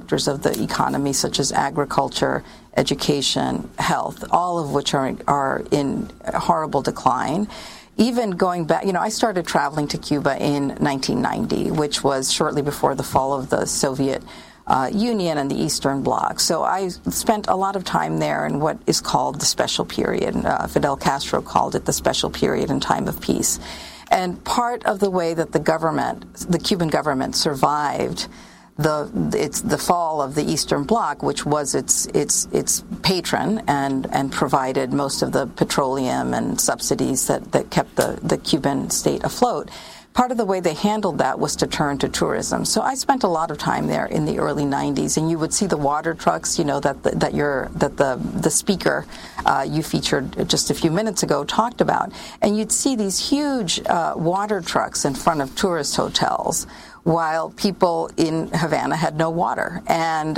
sectors of the economy, such as agriculture, education, health, all of which are in horrible decline. Even going back, I started traveling to Cuba in 1990, which was shortly before the fall of the Soviet Union and the Eastern Bloc. So I spent a lot of time there in what is called the special period. Fidel Castro called it the special period in time of peace. And part of the way that the Cuban government survived the fall of the Eastern Bloc, which was its patron and provided most of the petroleum and subsidies that kept the Cuban state afloat. Part of the way they handled that was to turn to tourism. So I spent a lot of time there in the early 90s, and you would see the water trucks, that the speaker you featured just a few minutes ago talked about, and you'd see these huge water trucks in front of tourist hotels, while people in Havana had no water. And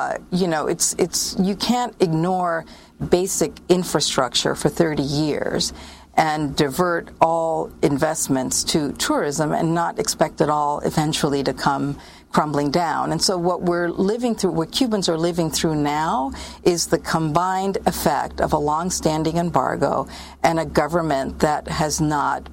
you can't ignore basic infrastructure for 30 years and divert all investments to tourism and not expect it all eventually to come crumbling down. And so what Cubans are living through now is the combined effect of a long-standing embargo and a government that has not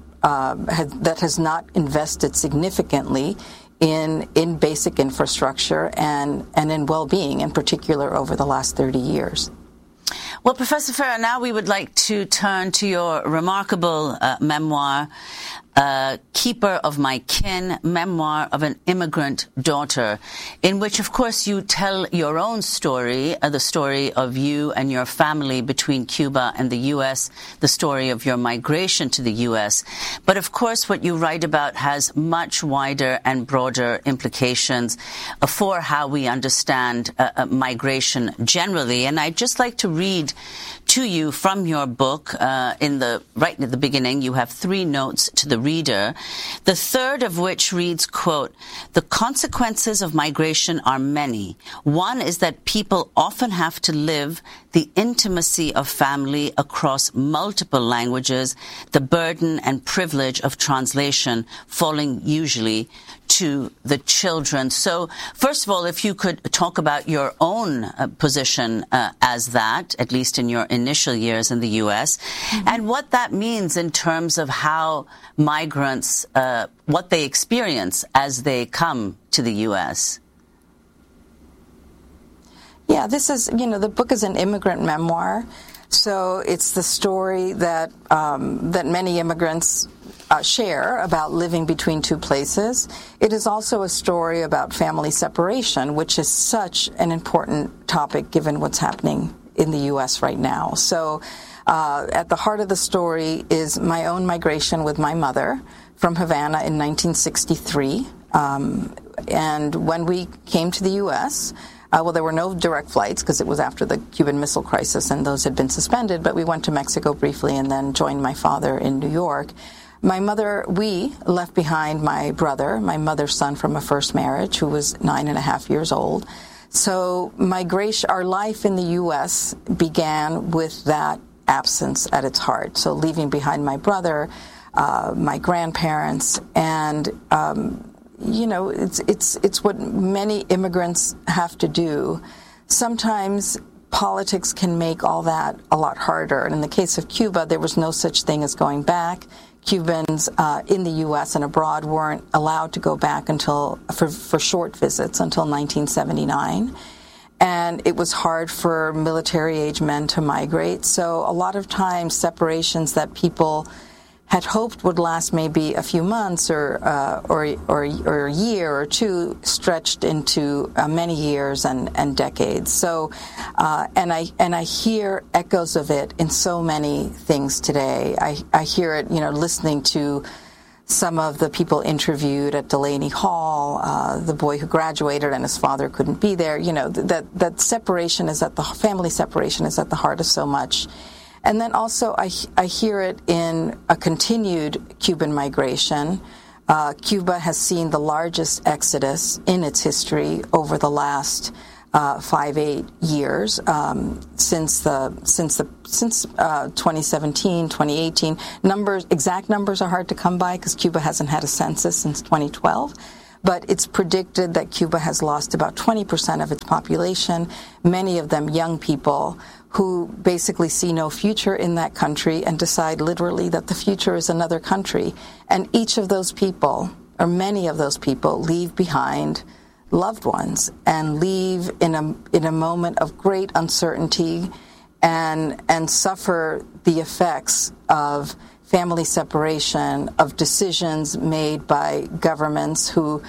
invested significantly in basic infrastructure and in well-being, in particular over the last 30 years. Well, Professor Farah, now we would like to turn to your remarkable memoir, Keeper of My Kin, Memoir of an Immigrant Daughter, in which, of course, you tell your own story, the story of you and your family between Cuba and the U.S., the story of your migration to the U.S. But, of course, what you write about has much wider and broader implications for how we understand migration generally. And I'd just like to read to you from your book. Right at the beginning, you have 3 notes to the reader, the third of which reads, quote, "The consequences of migration are many. One is that people often have to live the intimacy of family across multiple languages, the burden and privilege of translation falling usually to the children." So, first of all, if you could talk about your own position as that, at least in your initial years in the U.S., and what that means in terms of how migrants, what they experience as they come to the U.S. Yeah, this is, the book is an immigrant memoir. So it's the story that many immigrants share about living between two places. It is also a story about family separation, which is such an important topic given what's happening in the U.S. right now. So at the heart of the story is my own migration with my mother from Havana in 1963. And when we came to the U.S., there were no direct flights because it was after the Cuban Missile Crisis and those had been suspended, but we went to Mexico briefly and then joined my father in New York. We left behind my brother, my mother's son from a first marriage, who was 9.5 years old. So our life in the U.S. began with that absence at its heart. So leaving behind my brother, my grandparents, and it's what many immigrants have to do. Sometimes politics can make all that a lot harder. And in the case of Cuba, there was no such thing as going back. Cubans in the U.S. and abroad weren't allowed to go back for short visits until 1979. And it was hard for military-age men to migrate. So a lot of times, separations that people had hoped would last maybe a few months or a year or two stretched into many years and decades. So, and I hear echoes of it in so many things today. I hear it, listening to some of the people interviewed at Delaney Hall, the boy who graduated and his father couldn't be there. That separation family separation is at the heart of so much. And then also I hear it in a continued Cuban migration. Cuba has seen the largest exodus in its history over the last 5-8 years since 2017, 2018. Exact numbers are hard to come by because Cuba hasn't had a census since 2012. But it's predicted that Cuba has lost about 20% of its population, many of them young people who basically see no future in that country and decide literally that the future is another country. And each of those people, or many of those people, leave behind loved ones and leave in a moment of great uncertainty and suffer the effects of family separation, of decisions made by governments who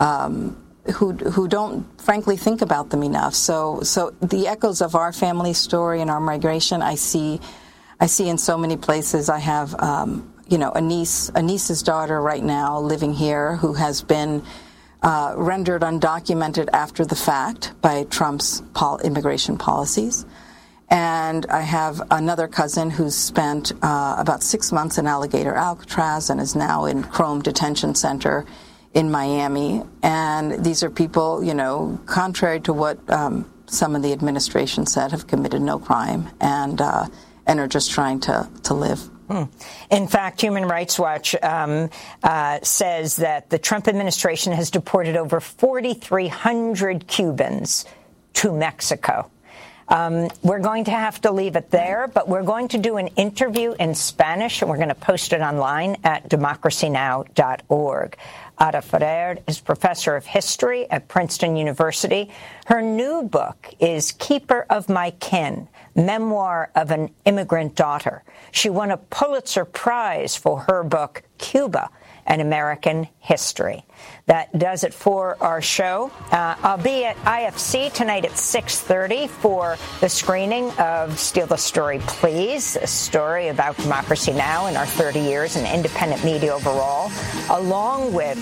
don't frankly think about them enough. So the echoes of our family story and our migration I see in so many places. I have a niece's daughter right now living here who has been rendered undocumented after the fact by Trump's immigration policies. And I have another cousin who's spent about 6 months in Alligator Alcatraz and is now in Chrome Detention Center in Miami. And these are people, contrary to what some of the administration said, have committed no crime and are just trying to live. In fact, Human Rights Watch says that the Trump administration has deported over 4,300 Cubans to Mexico. We're going to have to leave it there, but we're going to do an interview in Spanish, and we're going to post it online at democracynow.org. Ada Ferrer is professor of history at Princeton University. Her new book is Keeper of My Kin, Memoir of an Immigrant Daughter. She won a Pulitzer Prize for her book, Cuba, an American History. That does it for our show. I'll be at IFC tonight at 6:30 for the screening of Steal the Story, Please, a story about Democracy Now! And our 30 years in independent media overall, along with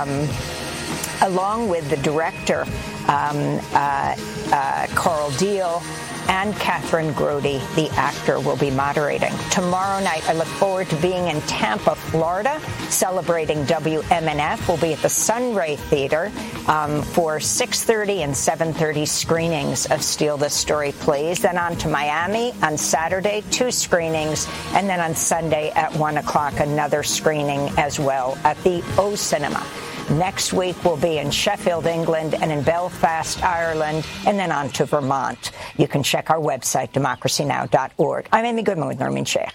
the director, Carl Deal, and Catherine Grody, the actor, will be moderating. Tomorrow night, I look forward to being in Tampa, Florida, celebrating WMNF. We'll be at the Sunray Theater for 6:30 and 7:30 screenings of Steal This Story, Please. Then on to Miami on Saturday, 2 screenings, and then on Sunday at 1 o'clock, another screening as well at the O Cinema. Next week, we'll be in Sheffield, England, and in Belfast, Ireland, and then on to Vermont. You can check our website, democracynow.org. I'm Amy Goodman with Nermeen Sheikh.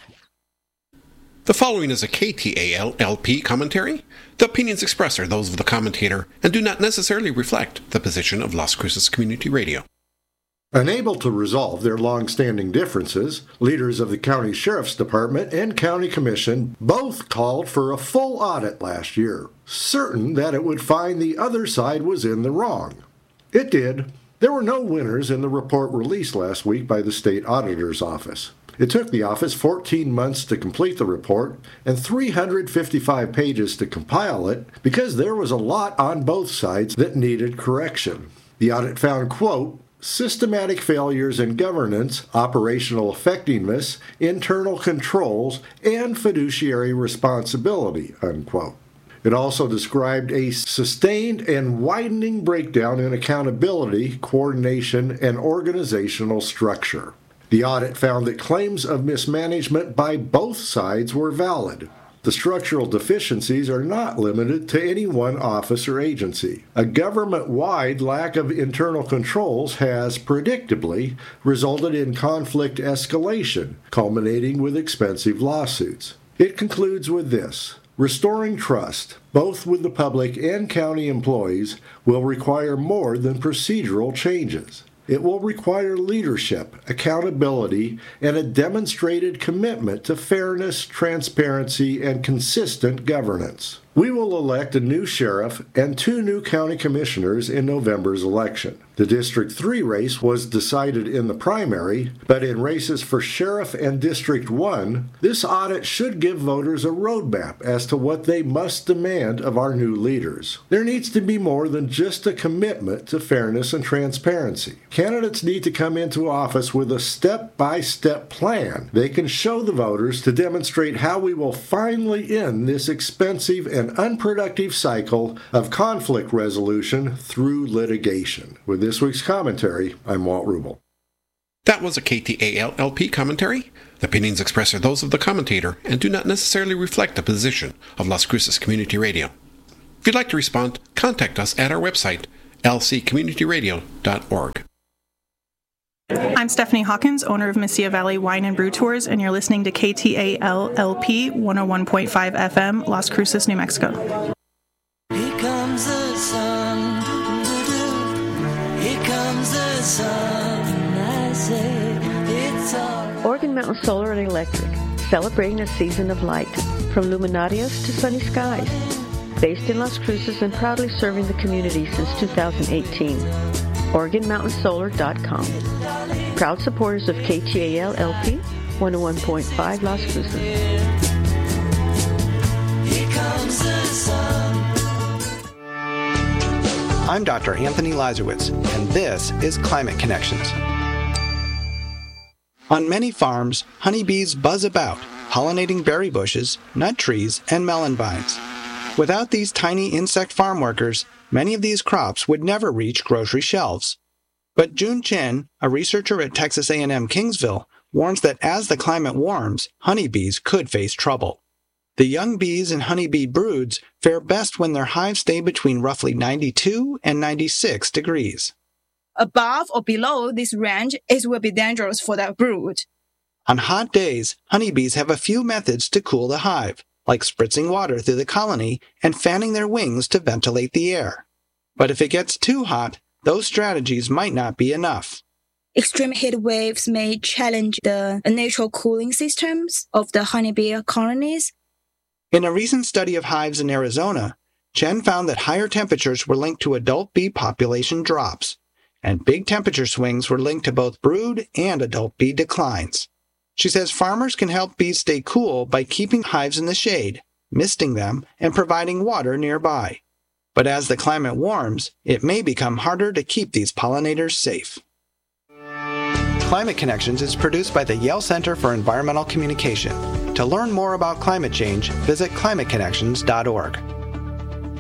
The following is a KTAL-LP commentary. The opinions expressed are those of the commentator and do not necessarily reflect the position of Las Cruces Community Radio. Unable to resolve their long-standing differences, leaders of the County Sheriff's Department and County Commission both called for a full audit last year, certain that it would find the other side was in the wrong. It did. There were no winners in the report released last week by the State Auditor's Office. It took the office 14 months to complete the report and 355 pages to compile it because there was a lot on both sides that needed correction. The audit found, quote, systematic failures in governance, operational effectiveness, internal controls, and fiduciary responsibility, unquote. It also described a sustained and widening breakdown in accountability, coordination, and organizational structure. The audit found that claims of mismanagement by both sides were valid. The structural deficiencies are not limited to any one office or agency. A government-wide lack of internal controls has, predictably, resulted in conflict escalation, culminating with expensive lawsuits. It concludes with this. Restoring trust, both with the public and county employees, will require more than procedural changes. It will require leadership, accountability, and a demonstrated commitment to fairness, transparency, and consistent governance. We will elect a new sheriff and 2 new county commissioners in November's election. The District 3 race was decided in the primary, but in races for sheriff and District 1, this audit should give voters a roadmap as to what they must demand of our new leaders. There needs to be more than just a commitment to fairness and transparency. Candidates need to come into office with a step-by-step plan they can show the voters to demonstrate how we will finally end this expensive and unproductive cycle of conflict resolution through litigation. With this week's commentary, I'm Walt Rubel. That was a KTAL-LP commentary. The opinions expressed are those of the commentator and do not necessarily reflect the position of Las Cruces Community Radio. If you'd like to respond, contact us at our website, lccommunityradio.org. I'm Stephanie Hawkins, owner of Mesilla Valley Wine and Brew Tours, and you're listening to KTAL-LP 101.5 FM, Las Cruces, New Mexico. Here comes the sun, here comes the sun, I say it's all. Organ Mountain Solar and Electric, celebrating a season of light, from luminarias to sunny skies. Based in Las Cruces and proudly serving the community since 2018. OregonMountainSolar.com. Proud supporters of KTAL-LP 101.5 Las Cruces. Here comes the sun. I'm Dr. Anthony Lazarowitz, and this is Climate Connections. On many farms, honeybees buzz about, pollinating berry bushes, nut trees, and melon vines. Without these tiny insect farm workers, many of these crops would never reach grocery shelves. But June Chen, a researcher at Texas A&M Kingsville, warns that as the climate warms, honeybees could face trouble. The young bees and honeybee broods fare best when their hives stay between roughly 92 and 96 degrees. Above or below this range, it will be dangerous for the brood. On hot days, honeybees have a few methods to cool the hive, like spritzing water through the colony and fanning their wings to ventilate the air. But if it gets too hot, those strategies might not be enough. Extreme heat waves may challenge the natural cooling systems of the honeybee colonies. In a recent study of hives in Arizona, Chen found that higher temperatures were linked to adult bee population drops, and big temperature swings were linked to both brood and adult bee declines. She says farmers can help bees stay cool by keeping hives in the shade, misting them, and providing water nearby. But as the climate warms, it may become harder to keep these pollinators safe. Climate Connections is produced by the Yale Center for Environmental Communication. To learn more about climate change, visit climateconnections.org.